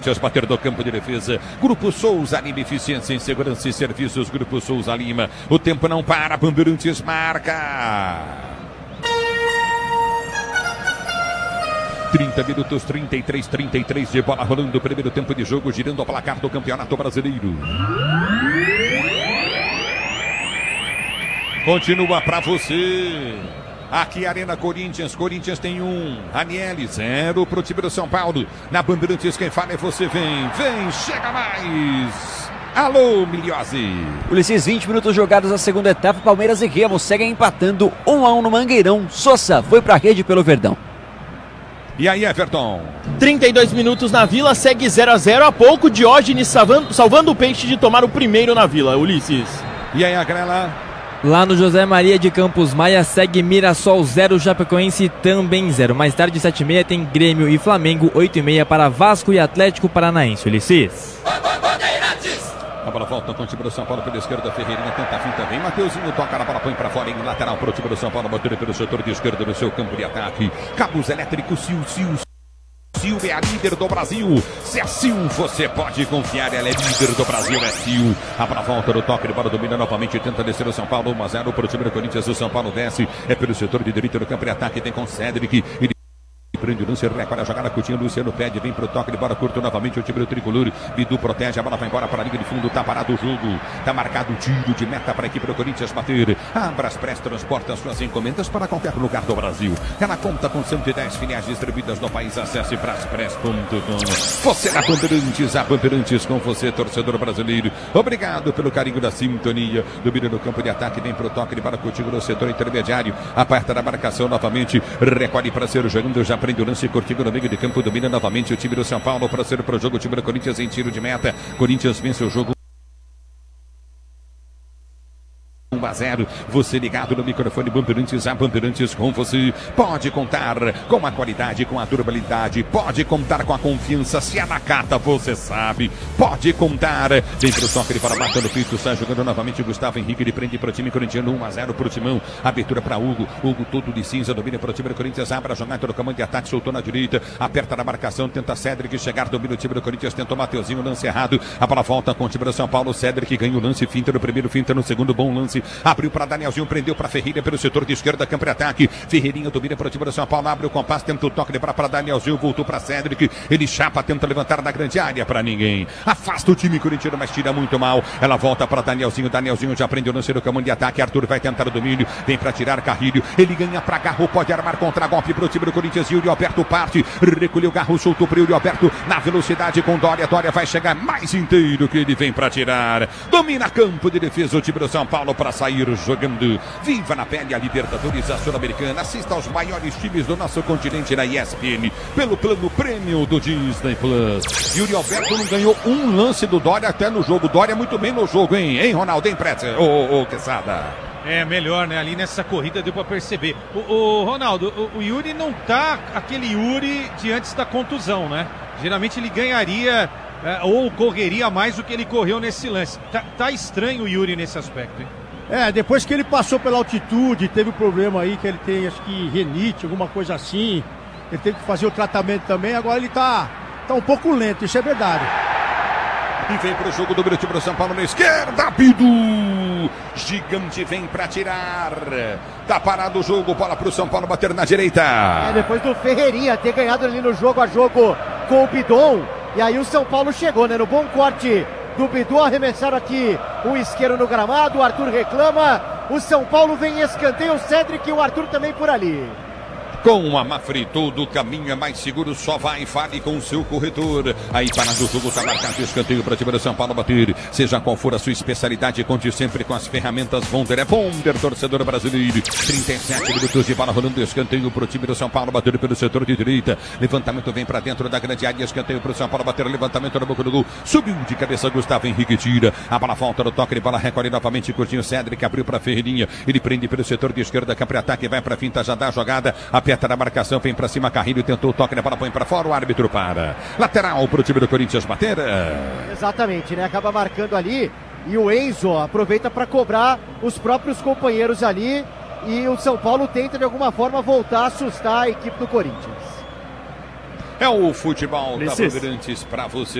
Corinthians, bater do campo de defesa. Grupo Souza Lima, eficiência em segurança e serviços. Grupo Souza Lima, o tempo não para, Bandeirantes marca. 30 minutos, 33 de bola rolando, primeiro tempo de jogo, girando o placar do Campeonato Brasileiro. Continua pra você. Aqui Arena Corinthians, Corinthians tem 1, Aniele 0 pro time do São Paulo. Na Bandeirantes quem fala é você, vem, chega mais. Alô, Milhose. Ulisses, 20 minutos jogados na segunda etapa, Palmeiras e Remo seguem empatando 1-1 no Mangueirão. Sosa foi pra rede pelo Verdão. E aí, Everton? 32 minutos na Vila, segue 0-0. Há pouco, Diógenes salvando o Peixe de tomar o primeiro na Vila, Ulisses. E aí, Agrela? Lá no José Maria de Campos Maia, segue Mirassol 0, Chapecoense também 0. Mais tarde, 7h30, tem Grêmio e Flamengo, 8h30 para Vasco e Atlético Paranaense. Ulisses. A bola volta com o time do São Paulo pela esquerda, Ferreirinha tenta a finta, vem Mateuzinho, toca na bola, põe para fora em lateral para o time do São Paulo, batendo pelo setor de esquerda no seu campo de ataque. Cabos elétricos, Sil é a líder do Brasil. Se é Sil, você pode confiar. Ela é líder do Brasil, é Sil. A bola volta no toque de bola, domina novamente, tenta descer o São Paulo, 1-0 para o time do Corinthians. O São Paulo desce, é pelo setor de direita no campo de ataque, tem com Cédric. Ele prende o lance, recolhe a jogada, Coutinho, Luciano pede, vem pro toque de bola curto novamente, o time do Tricolor. Bidu protege, a bola vai embora para a linha de fundo, tá parado o jogo, tá marcado o tiro de meta para a equipe do Corinthians bater. A Braspress transporta suas encomendas para qualquer lugar do Brasil. Ela conta com 110 filiais distribuídas no país. Acesse braspress.com. Você na Bandeirantes, a Bandeirantes com você, torcedor brasileiro. Obrigado pelo carinho da sintonia. Domina no campo de ataque, vem pro toque de bola, Coutinho no setor intermediário, aperta na marcação novamente, recolhe para ser jogando, já prende o lance, Cortigo no meio de campo, domina novamente o time do São Paulo para ser pro jogo, o time do Corinthians em tiro de meta. Corinthians vence o jogo 1-0, você ligado no microfone Bandeirantes, a Bandeirantes com você. Pode contar com a qualidade, com a durabilidade, pode contar com a confiança. Se é na carta, você sabe, pode contar. Vem pro toque para bater no peito, está jogando novamente o Gustavo Henrique, ele prende pro time corintiano, 1-0 pro Timão. Abertura para Hugo todo de cinza, domina pro time do Corinthians, abre a jogada no comando de ataque, soltou na direita, aperta na marcação, tenta Cédric chegar, domina o time do Corinthians, tentou Mateuzinho, lance errado, a bola volta com o time do São Paulo, Cédric ganha o lance, finta no primeiro, finta no segundo, bom lance. Abriu para Danielzinho, prendeu para Ferreira pelo setor de esquerda, campo de ataque. Ferreirinha domina para o time do São Paulo, abre o compasso, tenta o toque de bola para Danielzinho, voltou para Cédric. Ele chapa, tenta levantar na grande área para ninguém. Afasta o time corintiano, mas tira muito mal. Ela volta para Danielzinho, Danielzinho já prendeu o lance do comando de ataque. Arthur vai tentar o domínio, vem para tirar Carrilho. Ele ganha para Garro, pode armar contra-golpe para o time do Corinthians. Yuri Alberto parte, recolheu Garro, soltou para Yuri Alberto na velocidade com Dória. Dória vai chegar mais inteiro que ele vem para tirar. Domina campo de defesa o time do São Paulo para sair jogando. Viva na pele a Libertadores, a Sul-Americana. Assista aos maiores times do nosso continente na ESPN pelo plano prêmio do Disney Plus. Yuri Alberto não ganhou um lance do Dória até no jogo. Dória muito bem no jogo, hein, Ronaldo, hein, Pretzel? Ô, Quesada. É, melhor, né? Ali nessa corrida deu pra perceber. O Ronaldo, o Yuri não tá aquele Yuri de antes da contusão, né? Geralmente ele ganharia ou correria mais do que ele correu nesse lance. Tá estranho o Yuri nesse aspecto, hein? Depois que ele passou pela altitude, teve um problema aí que ele tem, acho que renite, alguma coisa assim. Ele teve que fazer o tratamento também, agora ele tá um pouco lento, isso é verdade. E vem pro jogo do time do São Paulo na esquerda, Bidu! Gigante vem pra tirar. Tá parado o jogo, bola pro São Paulo bater na direita. Depois do Ferreirinha ter ganhado ali no jogo a jogo com o Bidon. E aí o São Paulo chegou, né? No bom corte do Bidu, arremessaram aqui o isqueiro no gramado, o Arthur reclama, o São Paulo vem em escanteio, o Cédric e o Arthur também por ali. Com a Mafre, todo o caminho é mais seguro, só vai e fale com o seu corretor. Aí parado o jogo, tá marcado escanteio para o time do São Paulo bater. Seja qual for a sua especialidade, conte sempre com as ferramentas Bonder. É Bonder, torcedor brasileiro. 37 minutos de bola rolando, escanteio para o time do São Paulo bater pelo setor de direita. Levantamento vem para dentro da grande área, escanteio para o São Paulo bater, levantamento na boca do gol. Subiu de cabeça, Gustavo Henrique tira. A bola volta no toque de bola, recolhe novamente, Coutinho Cédric, abriu para Ferreirinha. Ele prende pelo setor de esquerda, campo de ataque, vai para finta, já dá a jogada. Aperta na marcação, vem pra cima, Carrilho tentou o toque na bola, põe pra fora, o árbitro para. Lateral pro time do Corinthians bater. Exatamente, né? Acaba marcando ali e o Enzo aproveita para cobrar os próprios companheiros ali e o São Paulo tenta de alguma forma voltar a assustar a equipe do Corinthians. É o futebol da Bandeirantes pra você.